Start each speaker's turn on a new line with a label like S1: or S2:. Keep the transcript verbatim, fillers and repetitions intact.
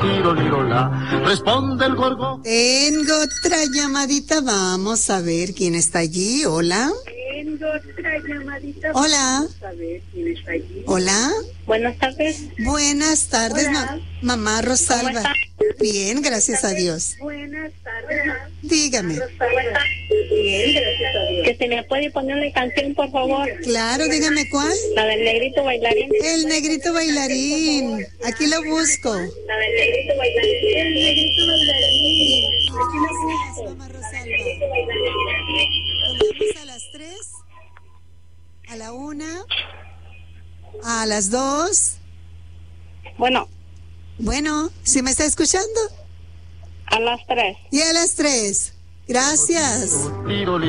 S1: Tirolirola, responde el gorgo.
S2: Tengo otra llamadita, vamos a ver quién está allí. Hola.
S3: Tengo otra llamadita.
S2: Hola.
S3: Vamos a ver quién está allí.
S2: Hola.
S3: Buenas tardes.
S2: Buenas tardes,
S3: Hola.
S2: ma- mamá
S3: ¿Cómo
S2: Rosalba.
S3: está?
S2: Bien, gracias a Dios.
S3: Buenas tardes.
S2: Dígame.
S3: Bien, gracias a Dios. Que se me puede poner una canción, por favor.
S2: Claro, dígame cuál.
S3: La del negrito bailarín.
S2: El negrito bailarín. Aquí lo busco.
S3: La del negrito bailarín. El negrito bailarín. Aquí lo
S2: Gracias,
S3: busco.
S2: mamá Rosalba.
S3: Negrito bailarín.
S2: Colgamos a las tres, a la una, a las dos.
S3: Bueno,
S2: Bueno, ¿sí me está escuchando?
S3: a las tres.
S2: Y a las tres. Gracias.
S1: Tiroli-